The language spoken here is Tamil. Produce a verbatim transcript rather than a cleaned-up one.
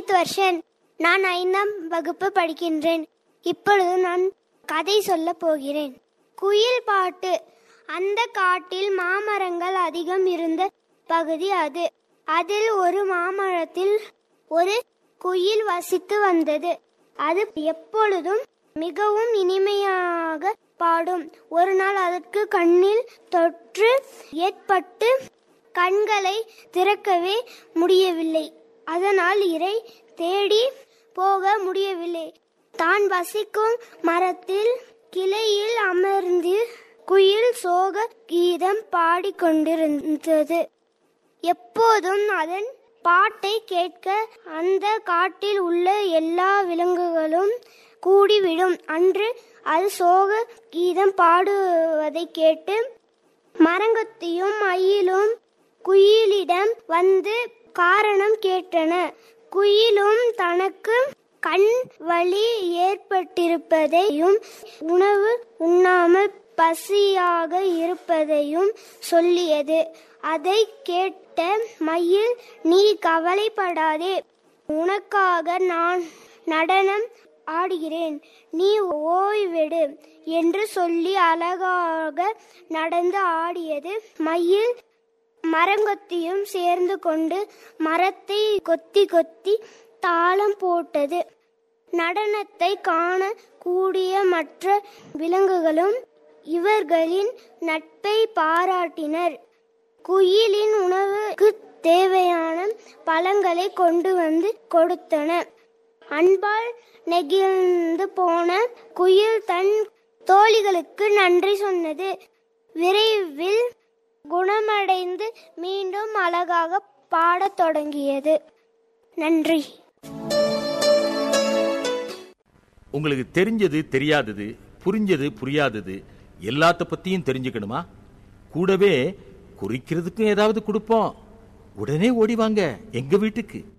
அமித் வர்ஷன். நான் ஐந்தாம் வகுப்பு படிக்கின்றேன். இப்பொழுது நான் கதை சொல்ல போகிறேன். குயில் பாட்டு. அந்த காட்டில் மாமரங்கள் அதிகம் இருந்த பகுதி அது. அதில் ஒரு மாமரத்தில் ஒரு குயில் வசித்து வந்தது. அது எப்பொழுதும் மிகவும் இனிமையாக பாடும். ஒரு நாள் அதற்கு கண்ணில் தொற்று ஏற்பட்டு கண்களை திறக்கவே முடியவில்லை. அதனால் இரை தேடி போக முடியவில்லை. தான் வசிக்கும் மரத்தில் கிளையில் அமர்ந்து குயில் சோக கீதம் பாடிக்கொண்டிருந்தது. எப்போதும் அதன் பாட்டை கேட்க அந்த காட்டில் உள்ள எல்லா விலங்குகளும் கூடிவிடும். அன்று அது சோக கீதம் பாடுவதை கேட்டு மரங்கொத்தியும் மயிலும் குயிலிடம் வந்து காரணம் கேட்டன. குயிலும் தனக்கு கண் வலி ஏற்பட்டிருப்பதையும் உணவு உண்ணாமல் பசியாக இருப்பதையும் சொல்லியது. அதை கேட்ட மயில், நீ கவலைப்படாதே, உனக்காக நான் நடனம் ஆடுகிறேன், நீ ஓய்வெடு என்று சொல்லி அழகாக நடந்து ஆடியது. மயில் மரங்கொத்தியும் சேர்ந்து கொண்டு மரத்தை கொத்தி கொத்தி தாளம் போட்டது. நடனத்தை காண கூடிய மற்ற விலங்குகளும் இவர்களின் நட்பை பாராட்டினர். குயிலின் உணவுக்கு தேவையான பழங்களை கொண்டு வந்து கொடுத்தன. அன்பால் நெகிழ்ந்து போன குயில் தன் தோழிகளுக்கு நன்றி சொன்னது. விரைவில் குணமடைந்து மீண்டும் அழகாக பாடத் தொடங்கியது. நன்றி. உங்களுக்கு தெரிஞ்சது தெரியாதது, புரிஞ்சது புரியாதது எல்லாத்த பத்தியும் தெரிஞ்சுக்கணுமா? கூடவே குறிக்கிறதுக்கும் ஏதாவது கொடுப்போம். உடனே ஓடி வாங்க எங்க வீட்டுக்கு.